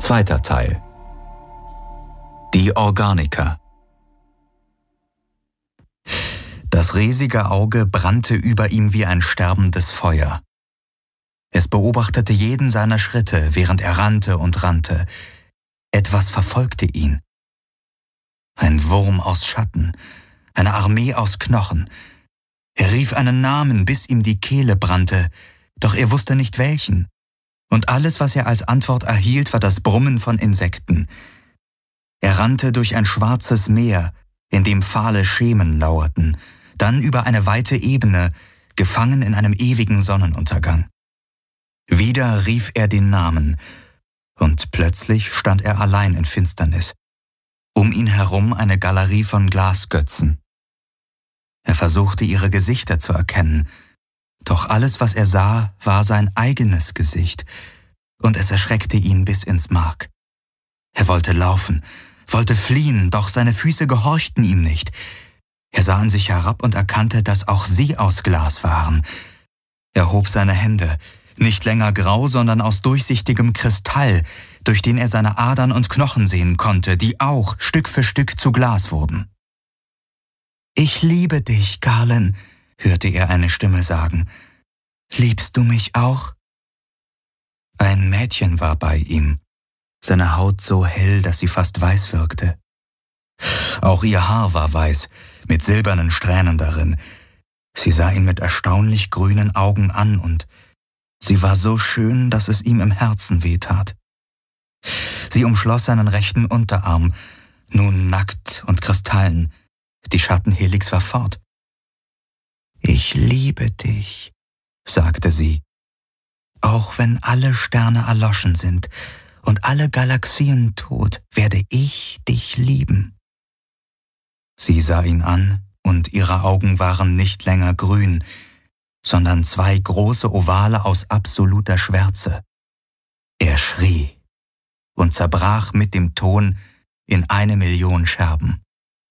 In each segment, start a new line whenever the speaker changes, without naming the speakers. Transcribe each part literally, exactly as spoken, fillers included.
Zweiter Teil. Die Organiker. Das riesige Auge brannte über ihm wie ein sterbendes Feuer. Es beobachtete jeden seiner Schritte, während er rannte und rannte. Etwas verfolgte ihn. Ein Wurm aus Schatten, eine Armee aus Knochen. Er rief einen Namen, bis ihm die Kehle brannte, doch er wusste nicht welchen. Und alles, was er als Antwort erhielt, war das Brummen von Insekten. Er rannte durch ein schwarzes Meer, in dem fahle Schemen lauerten, dann über eine weite Ebene, gefangen in einem ewigen Sonnenuntergang. Wieder rief er den Namen, und plötzlich stand er allein in Finsternis. Um ihn herum eine Galerie von Glasgötzen. Er versuchte, ihre Gesichter zu erkennen, doch alles, was er sah, war sein eigenes Gesicht, und es erschreckte ihn bis ins Mark. Er wollte laufen, wollte fliehen, doch seine Füße gehorchten ihm nicht. Er sah an sich herab und erkannte, dass auch sie aus Glas waren. Er hob seine Hände, nicht länger grau, sondern aus durchsichtigem Kristall, durch den er seine Adern und Knochen sehen konnte, die auch Stück für Stück zu Glas wurden. »Ich liebe dich, Garland«, hörte er eine Stimme sagen. »Liebst du mich auch?« Ein Mädchen war bei ihm, seine Haut so hell, dass sie fast weiß wirkte. Auch ihr Haar war weiß, mit silbernen Strähnen darin. Sie sah ihn mit erstaunlich grünen Augen an und sie war so schön, dass es ihm im Herzen wehtat. Sie umschloss seinen rechten Unterarm, nun nackt und kristalln. Die Schattenhelix war fort. »Ich liebe dich«, sagte sie. »Auch wenn alle Sterne erloschen sind und alle Galaxien tot, werde ich dich lieben.« Sie sah ihn an, und ihre Augen waren nicht länger grün, sondern zwei große Ovale aus absoluter Schwärze. Er schrie und zerbrach mit dem Ton in eine Million Scherben.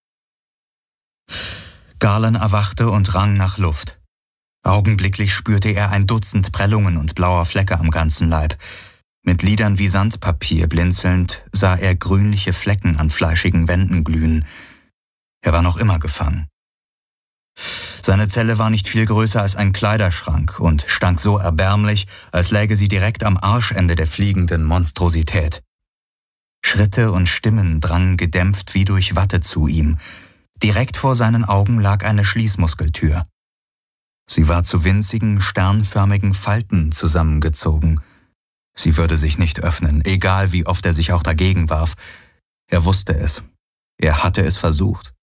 Garland erwachte und rang nach Luft. Augenblicklich spürte er ein Dutzend Prellungen und blauer Flecke am ganzen Leib. Mit Lidern wie Sandpapier blinzelnd sah er grünliche Flecken an fleischigen Wänden glühen. Er war noch immer gefangen. Seine Zelle war nicht viel größer als ein Kleiderschrank und stank so erbärmlich, als läge sie direkt am Arschende der fliegenden Monstrosität. Schritte und Stimmen drangen gedämpft wie durch Watte zu ihm. Direkt vor seinen Augen lag eine Schließmuskeltür. Sie war zu winzigen, sternförmigen Falten zusammengezogen. Sie würde sich nicht öffnen, egal wie oft er sich auch dagegen warf. Er wusste es. Er hatte es versucht.